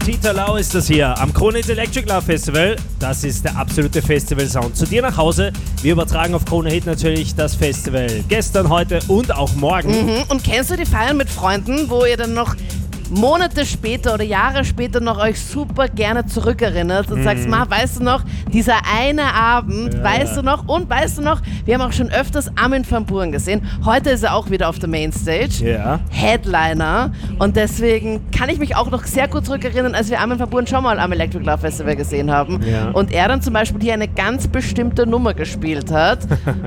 Tita Lau ist das hier am Krone Hit Electric Love Festival. Das ist der absolute Festival-Sound. Zu dir nach Hause. Wir übertragen auf Krone Hit natürlich das Festival. Gestern, heute und auch morgen. Und kennst du die Feiern mit Freunden, wo ihr dann noch Monate später oder Jahre später noch euch super gerne zurückerinnert und sagst, weißt du noch, dieser eine Abend, weißt du noch, wir haben auch schon öfters Armin van Buuren gesehen. Heute ist er auch wieder auf der Mainstage. Ja. Headliner. Und deswegen kann ich mich auch noch sehr gut zurückerinnern, als wir Armin van Buuren schon mal am Electric Love Festival gesehen haben. Ja. Und er dann zum Beispiel hier eine ganz bestimmte Nummer gespielt hat.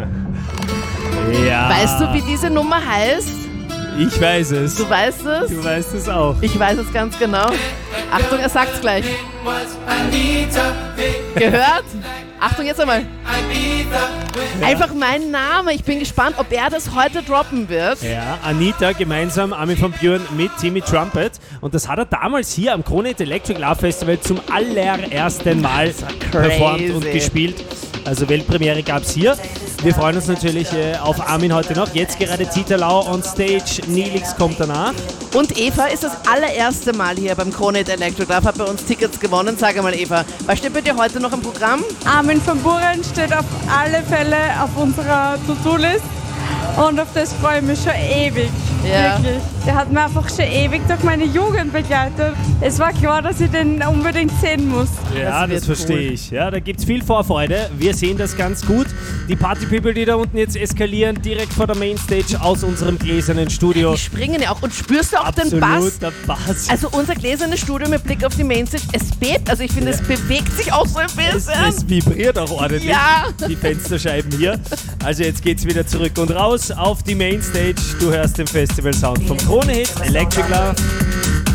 Ja. Weißt du, wie diese Nummer heißt? Ich weiß es. Du weißt es? Du weißt es auch. Ich weiß es ganz genau. Achtung, er sagt's gleich. Gehört? Achtung, jetzt einmal. Einfach mein Name. Ich bin gespannt, ob er das heute droppen wird. Ja, Anita gemeinsam Armin van Buuren mit Timmy Trumpet. Und das hat er damals hier am Krone Hit Electric Love Festival zum allerersten Mal performt und gespielt. Also Weltpremiere gab's hier. Wir freuen uns natürlich auf Armin heute noch. Jetzt gerade Tita Lau on stage, Nilix kommt danach. Und Eva ist das allererste Mal hier beim Krone Hit Electric Love, hat bei uns Tickets gewonnen. Sag einmal, Eva, was steht bei dir heute noch im Programm? Armin van Buuren steht auf alle Fälle auf unserer To-Do-List und auf das freue ich mich schon ewig. Ja. Wirklich. Der hat mir einfach schon ewig durch meine Jugend begleitet. Es war klar, dass ich den unbedingt sehen muss. Ja, das verstehe ich. Ja, da gibt es viel Vorfreude. Wir sehen das ganz gut. Die Party-People, die da unten jetzt eskalieren, direkt vor der Mainstage aus unserem gläsernen Studio. Die springen ja auch. Und spürst du auch den Bass? Absolut, der Bass. Also unser gläsernes Studio mit Blick auf die Mainstage, es bebt. Also ich finde, es bewegt sich auch so ein bisschen. Es vibriert auch ordentlich. Ja. Die Fensterscheiben hier. Also jetzt geht's wieder zurück und raus auf die Mainstage. Du hörst den Festival-Sound vom Krone Hit Electric Love.